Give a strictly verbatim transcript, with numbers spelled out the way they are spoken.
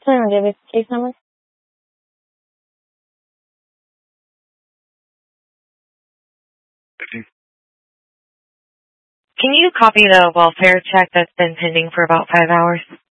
Can I give you the case number? Can you copy the welfare check that's been pending for about five hours?